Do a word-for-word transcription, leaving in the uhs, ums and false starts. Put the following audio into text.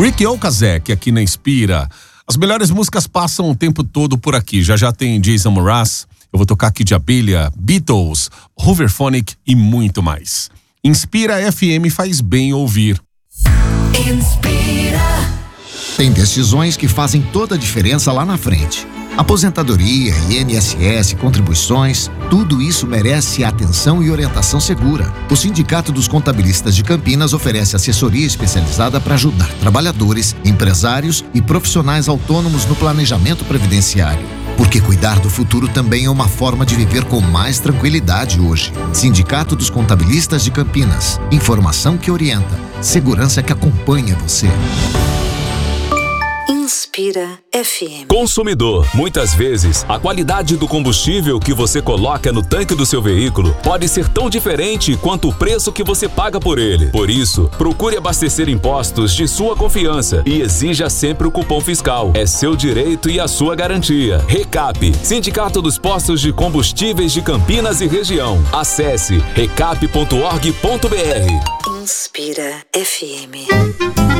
Rick Ocasek aqui na Inspira. As melhores músicas passam o tempo todo por aqui. Já já tem Jason Mraz, eu vou tocar aqui de Abelha, Beatles, Hooverphonic e muito mais. Inspira F M, faz bem ouvir. Inspira. Tem decisões que fazem toda a diferença lá na frente. Aposentadoria, I N S S, contribuições, tudo isso merece atenção e orientação segura. O Sindicato dos Contabilistas de Campinas oferece assessoria especializada para ajudar trabalhadores, empresários e profissionais autônomos no planejamento previdenciário. Porque cuidar do futuro também é uma forma de viver com mais tranquilidade hoje. Sindicato dos Contabilistas de Campinas. Informação que orienta, segurança que acompanha você. Inspira F M. Consumidor, muitas vezes a qualidade do combustível que você coloca no tanque do seu veículo pode ser tão diferente quanto o preço que você paga por ele. Por isso, procure abastecer em postos de sua confiança e exija sempre o cupom fiscal. É seu direito e a sua garantia. Recap, Sindicato dos Postos de Combustíveis de Campinas e Região. Acesse recap ponto org ponto br. Inspira F M.